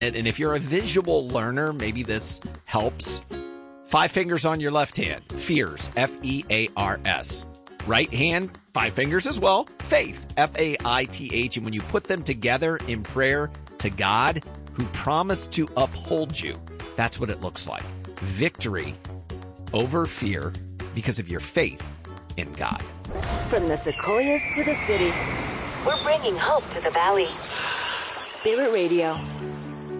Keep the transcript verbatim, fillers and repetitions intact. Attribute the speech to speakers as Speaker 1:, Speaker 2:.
Speaker 1: And, and if you're a visual learner, maybe this helps. Five fingers on your left hand. Fears, F E A R S. Right hand, five fingers as well. Faith, F A I T H. And when you put them together in prayer to God, who promised to uphold you, that's what it looks like. Victory over fear because of your faith in God.
Speaker 2: From the Sequoias to the city, we're bringing hope to the valley. Spirit Radio.